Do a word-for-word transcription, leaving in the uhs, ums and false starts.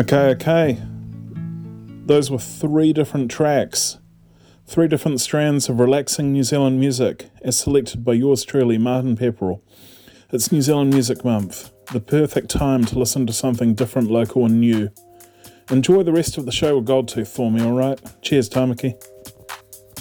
Okay, okay. Those were three different tracks, three different strands of relaxing New Zealand music, as selected by yours truly, Martin Pepperell. It's New Zealand Music Month, the perfect time to listen to something different, local and new. Enjoy the rest of the show with Goldtooth for me, alright? Cheers, Tamaki.